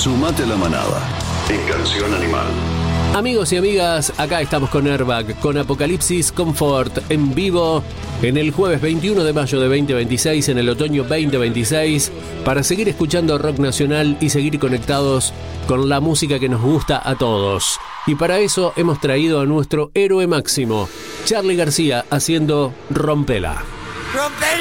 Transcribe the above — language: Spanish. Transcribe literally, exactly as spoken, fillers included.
Sumate a la manada en Canción Animal. Amigos y amigas, acá estamos con Airbag, con Apocalipsis Comfort en vivo en el jueves veintiuno de mayo de veinte veintiséis, en el otoño veinte veintiséis, para seguir escuchando rock nacional y seguir conectados con la música que nos gusta a todos. Y para eso hemos traído a nuestro héroe máximo, Charly García, haciendo Rompela. ¡Rompela!